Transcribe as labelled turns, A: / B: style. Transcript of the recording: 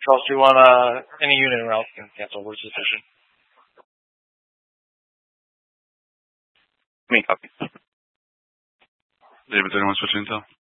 A: else do you want any unit or else can cancel. We're sufficient.
B: Main copy. David, anyone switch intel?